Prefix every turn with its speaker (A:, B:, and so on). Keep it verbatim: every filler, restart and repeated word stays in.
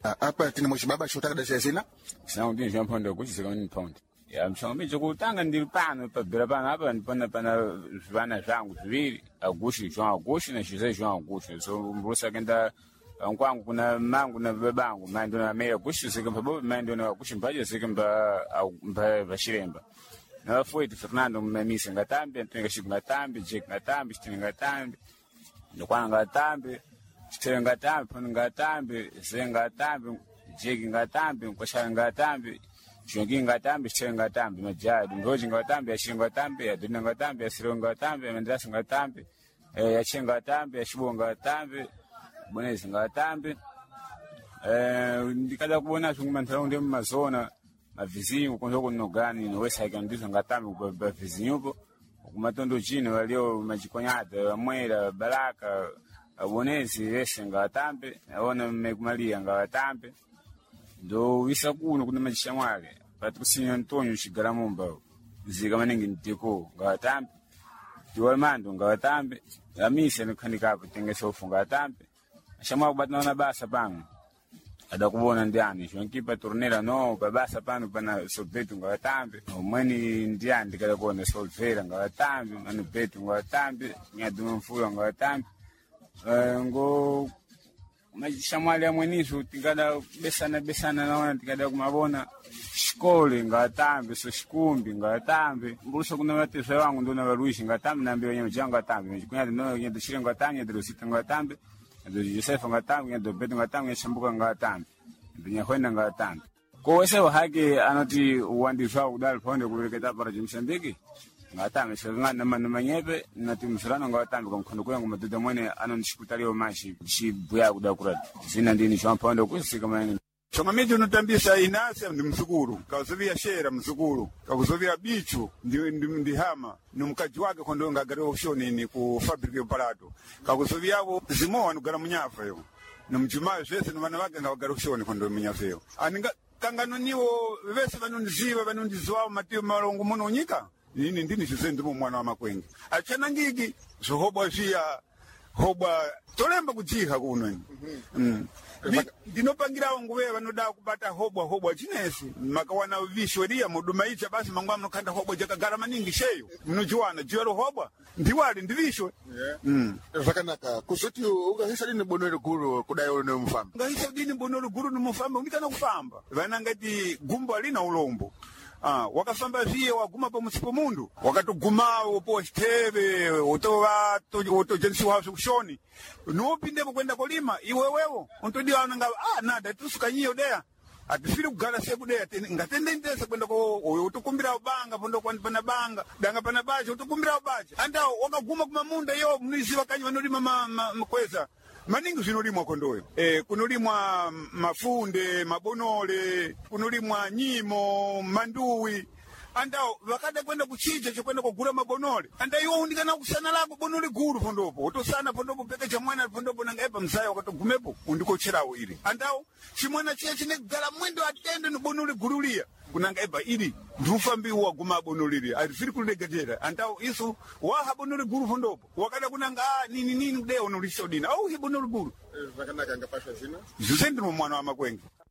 A: apa tine muchibaba chotaka sezina
B: sina kuti njampondo kuchizika mani pound ya mshombe chokutanga ndiri pano pabira pano apa ndipona pana zvana zvangu zviviri agushi zvan agushi na zvize zvan agushi so mbusa kenda nkwangu kuna mangu na babangu mando na meya gushi zika mpabo mando na gushi mbaje zika mba mba vashiremba na foi de Fernando mmemisa ngatambe ntenga shiku ngatambe jek ngatambe chitinga ngatambe ndokwana ngatambe chitinga ngatambe pano ngatambe zenga ngatambe jek ngatambe nkoshara ngatambe chongi ngatambe chitinga ngatambe majadi ngoji ngatambe yashinga ngatambe yadina ngatambe yasiro ngatambe mandrasa ngatambe yachenga ngatambe yashibo ngatambe bonezi ngatambe eh ndikada kubona zvingumantara ndi mumazona mavizinho kunzo kunogani no weshaika ndizo ngatambe kwa vizinho po kumatondo chino walio majikonyada wamwera baraka abonezi wese ngatambe naona mmekumalia ngatambe ndo wisa kuno kuna machishamwale Patrocínio Antônio Chigaramumba zika manengi ntiko ngatambe Tiwalmando ngatambe amisa nikhandikapo tengesa ufunga ngatambe shamwa kubatana na basa pano ada kubona ndiani shonkipa tornera no babasa pano pana sobetu ngatambe omweni ndiani ndikala kuona solvera ngatambe manu betu ngatambe nyaduma mfulo ngatambe ngo majishamwali amwenizo tikada besana besana naona tikada kumabona shikole ngatambe so shikumbi ngatambe mbuso kuna watese wangu ndo na waruishi ngatambe nambe wenye mjanga ngatambe kunya ndo nyendo shire ngatambe ndo sita ngatambe ndo Joseph ngatambe ndo betu ngatambe shambuka ngatambe ndo kwenda ngatambe ko wese wahake anoti uandishwa udal ponde kuleketa para Mozambique ngatambe shanga na manyepe na timsirano ngatambe kwa mkondo kwangu maduda mwene anonishikutalio mashi shibuya kudakura zina ndini shampando kusika mani
A: Choma miji unutambisa inasa ndi mzukuru, kawazovia shera mzukuru, kawazovia bichu ndi, ndi, ndi hama, ni mkaji wake kondo nga gari optioni ni ku fabrike upalato. Kawazovia abo zimoa nugara munyafa yo. Ni mjumayo zwese ni wana wake nga gari optioni kondo munyafa yo. Aninga kangano niwo vese vanundiziva vanundiziwa matio malongo mono unyika. Nini ndini shizendu mwana wa makwenge. Achana ngigi, zuhobwa zia, hobwa, tolemba kujiha kuno. Mm-hmm. Mm. Ndinopangira wangu wewe vanoda kubata hobwa hobwa chinesi makawana vishweria mudumaicha basi mangwa mnokanda hobwa jakagara maningi sheyo mnojuana juero hobwa ndiwali ndivishwe
C: yeah.
A: mm
C: Zakanaka kusoti ugahisa dini bonoro guru kudayo ne mfamba
A: ngahisa dini bonoro guru ne mfamba unikana kufamba vana ngati gumbo alina ulombo Ah, wakafamba ziye waguma pa musipo mundu wakatugumao po steve utova to jensi wa kushoni nopindepo kwenda kolima iwe wewo untodi wananga ah nada tusukanyiyo dea atifiri kugala seku dea ngatende ndese kwenda ko utukumbira ubanga pondo kwa pana banga danga pana baje utukumbira ubaje anda wakaguma kuma munda yo mniziwa kanyi vanolima makweza maningi zinolimwa kondoyo eh kunolimwa mafunde mabonole kunolimwa nyimo manduwi andao vakada kwenda kuchija chokwenda kugura mabonole anda iwo undikana kusana lako bonole guru pondopo utosana pondopo peke cha mwana pondopo nangepa mzaya wakatogumepo undikocherawo ili andao chimwana chiye chine kugala mwendo atende ni bonole gurulia kunangaiba ili ndufambi wa guma bonoliri arifiri kulegatera andao isu waha bonole guru pondopo wakada kunanga nini nini deo nolishodina au hi bonole guru
C: zakanaka ngapashwa zina
A: zusendi mwana wa makwenge